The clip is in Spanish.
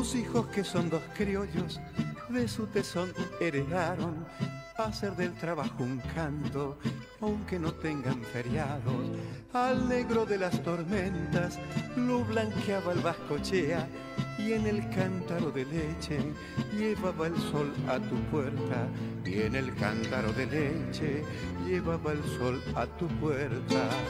tus hijos que son dos criollos, de su tesón heredaron hacer del trabajo un canto, aunque no tengan feriados. Al negro de las tormentas lo blanqueaba el Vascochea, y en el cántaro de leche llevaba el sol a tu puerta, y en el cántaro de leche llevaba el sol a tu puerta.